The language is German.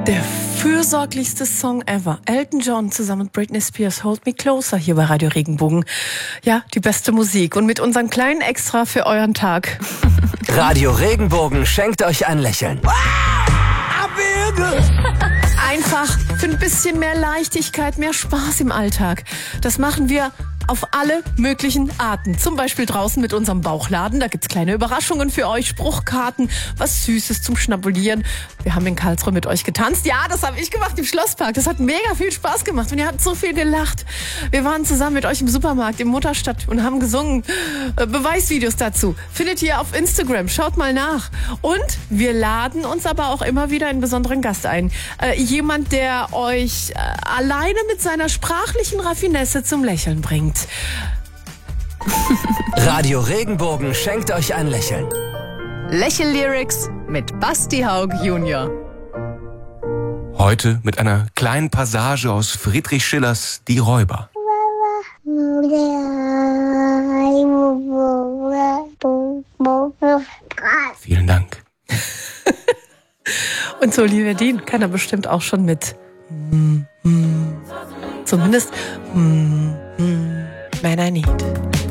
Der fürsorglichste Song ever. Elton John zusammen mit Britney Spears, Hold Me Closer, hier bei Radio Regenbogen. Ja, die beste Musik und mit unserem kleinen Extra für euren Tag. Radio Regenbogen schenkt euch ein Lächeln. Einfach für ein bisschen mehr Leichtigkeit, mehr Spaß im Alltag. Das machen wir auf alle möglichen Arten. Zum Beispiel draußen mit unserem Bauchladen. Da gibt's kleine Überraschungen für euch, Spruchkarten, was Süßes zum Schnabulieren. Wir haben in Karlsruhe mit euch getanzt. Ja, das habe ich gemacht im Schlosspark. Das hat mega viel Spaß gemacht und ihr habt so viel gelacht. Wir waren zusammen mit euch im Supermarkt, im Mutterstadt und haben gesungen. Beweisvideos dazu findet ihr auf Instagram. Schaut mal nach. Und wir laden uns aber auch immer wieder einen besonderen Gast ein. Jemand, der euch alleine mit seiner sprachlichen Raffinesse zum Lächeln bringt. Radio Regenbogen schenkt euch ein Lächeln. Lächel-Lyrics mit Basti Haug Junior. Heute mit einer kleinen Passage aus Friedrich Schillers Die Räuber. Vielen Dank. Und so, liebe Dean, kann er bestimmt auch schon mit zumindest when I need.